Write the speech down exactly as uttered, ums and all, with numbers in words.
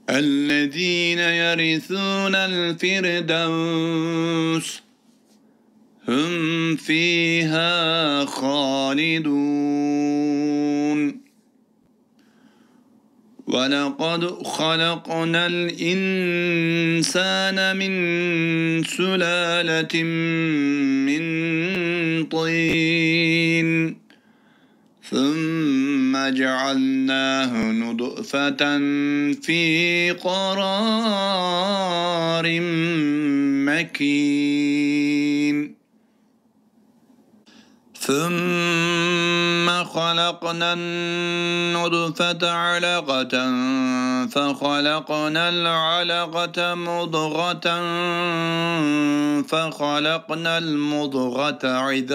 الذين يرثون الفردوس هم فيها خالدون ولقد خلقنا الإنسان من سلالة من طين ثم جعلناه نطفة في قرار مكين ثم خلقنا النطفة علقة فخلقنا العلقة مضغة فخلقنا المضغة عظاما